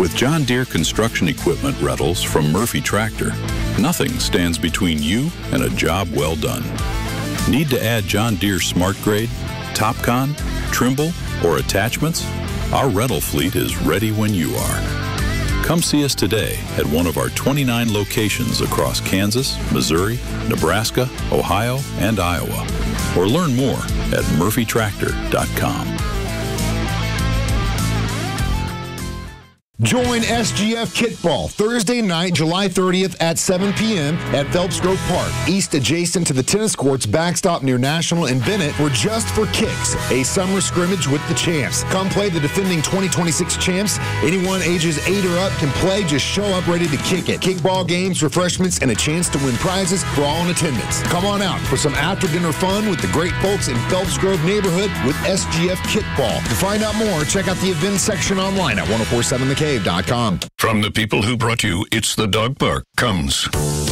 With John Deere construction equipment rentals from Murphy Tractor, nothing stands between you and a job well done. Need to add John Deere Smart Grade, Topcon, Trimble, or attachments? Our rental fleet is ready when you are. Come see us today at one of our 29 locations across Kansas, Missouri, Nebraska, Ohio, and Iowa. Or learn more at murphytractor.com. Join SGF Kickball Thursday night, July 30th at 7 p.m. at Phelps Grove Park, east adjacent to the tennis courts backstop near National and Bennett, for Just for Kicks, a summer scrimmage with the champs. Come play the defending 2026 champs. Anyone ages 8 or up can play. Just show up ready to kick it. Kickball games, refreshments, and a chance to win prizes for all in attendance. Come on out for some after-dinner fun with the great folks in Phelps Grove neighborhood with SGF Kickball. To find out more, check out the events section online at 1047thecave.com. From the people who brought you It's the Dog Park comes